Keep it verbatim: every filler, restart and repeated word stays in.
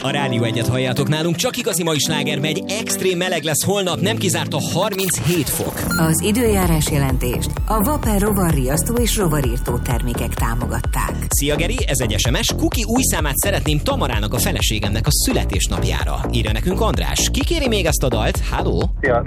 A Rádió Egyet halljátok, nálunk csak igazi mai sláger megy, extrém meleg lesz holnap, nem kizárt a harminchét fok. Az időjárás jelentést a Vapor rovarriasztó és rovarírtó termékek támogatták. Szia Geri, ez egy es em es, Kuki új számát szeretném Tamarának, a feleségemnek a születésnapjára. Írja nekünk András. Ki kéri még ezt a dalt? Háló? Szia,